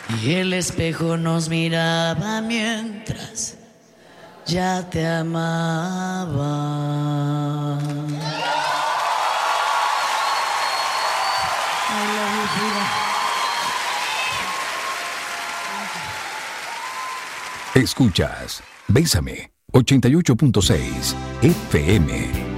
Y el espejo nos miraba mientras ya te amaba. I love you, Frida. Escuchas Bésame 88.6 FM.